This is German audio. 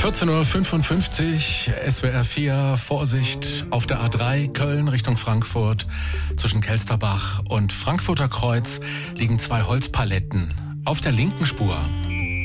14.55 Uhr, SWR 4, Vorsicht auf der A3 Köln Richtung Frankfurt. Zwischen Kelsterbach und Frankfurter Kreuz liegen 2 Holzpaletten auf der linken Spur.